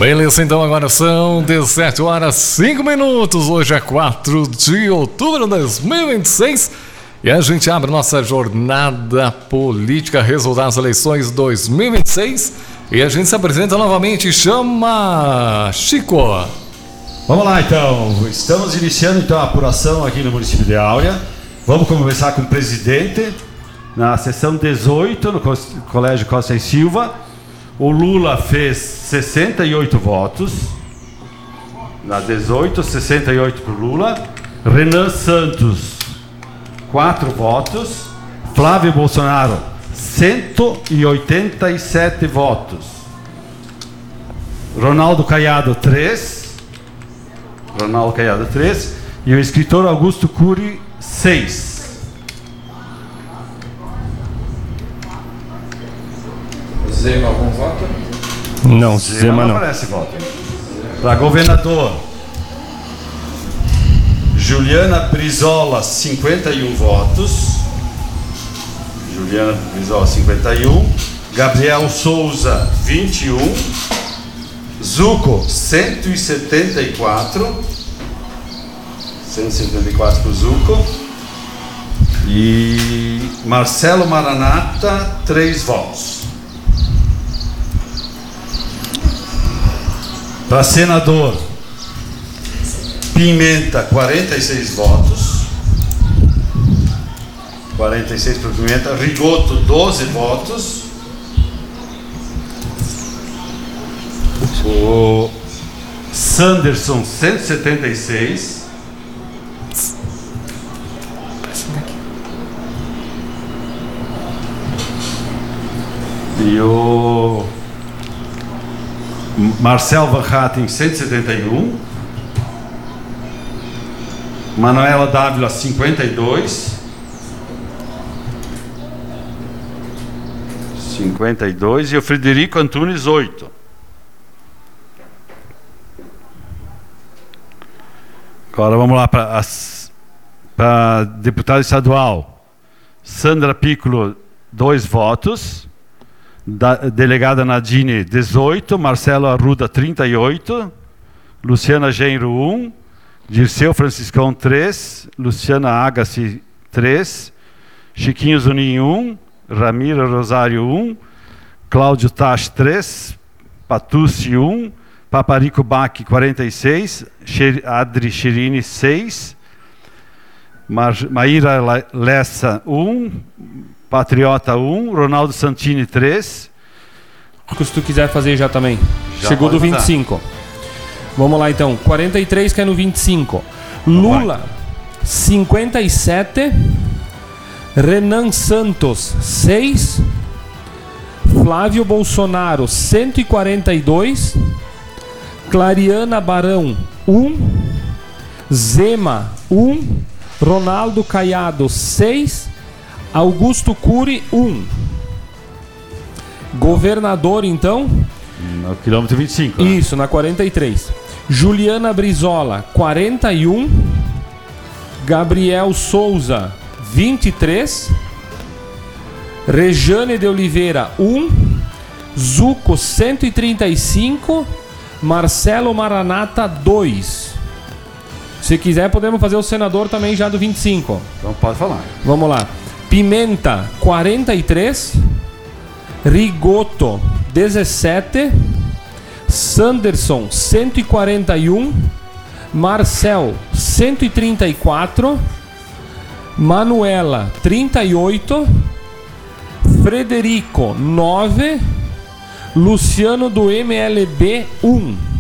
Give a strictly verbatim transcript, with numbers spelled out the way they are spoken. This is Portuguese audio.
Beleza, então agora são dezessete horas e cinco minutos. Hoje é quatro de outubro de dois mil e vinte e seis e a gente abre nossa jornada política, resultados das eleições dois mil e vinte e seis, e a gente se apresenta novamente e chama Chico. Vamos lá então, estamos iniciando então a apuração aqui no município de Áurea. Vamos começar com o presidente, na sessão dezoito, no Colégio Costa e Silva. O Lula fez sessenta e oito votos, na dezoito, sessenta e oito para o Lula. Renan Santos, quatro votos. Flávio Bolsonaro, cento e oitenta e sete votos. Ronaldo Caiado, três. Ronaldo Caiado, três. E o escritor Augusto Cury, seis. Zema, algum voto? Não, Zema, Zema não não. aparece voto. Para governador, Juliana Brizola, cinquenta e um votos. Juliana Brizola, cinquenta e um. Gabriel Souza, vinte e um. Zucco, cento e setenta e quatro. cento e setenta e quatro para o Zucco. E Marcelo Maranata, três votos. Para senador, Pimenta, quarenta e seis votos. quarenta e seis para Pimenta. Rigoto, doze votos. O Sanderson, cento e setenta e seis. E o Marcel Van Hatten, cento e setenta e um. Manuela Dávila, cinquenta e dois. cinquenta e dois. E o Frederico Antunes, oito. Agora vamos lá para a deputada estadual. Sandra Piccolo, dois votos. Da, delegada Nadine, dezoito. Marcelo Arruda, trinta e oito. Luciana Genro, um. Dirceu Franciscão, três. Luciana Agassi, três. Chiquinho Zunin, um. Ramira Rosário, um. Cláudio Tasch, três. Patucci, um. Paparico Bach, quarenta e seis. Adri Chirini, seis. Mar, Maíra Lessa, um. Patriota, um. Ronaldo Santini, três. Se tu quiser fazer já também. Já Chegou do vinte e mandar. cinco. Vamos lá então. quarenta e três cai no vinte e cinco. Lula, cinquenta e sete. Renan Santos, seis. Flávio Bolsonaro, cento e quarenta e dois. Clariana Barão, um. Zema, um. Ronaldo Caiado, seis. Augusto Cury, um. Governador, então? No quilômetro vinte e cinco. Né? Isso, na quarenta e três. Juliana Brizola, quarenta e um. Gabriel Souza, vinte e três. Rejane de Oliveira, um. Zucco, cento e trinta e cinco. Marcelo Maranata, dois. Se quiser, podemos fazer o senador também já do vinte e cinco. Então pode falar. Vamos lá. Pimenta, quarenta e três. Rigoto, dezessete. Sanderson, cento e quarenta e um. Marcel, cento e trinta e quatro. Manuela, trinta e oito. Frederico, nove. Luciano do M L B, um.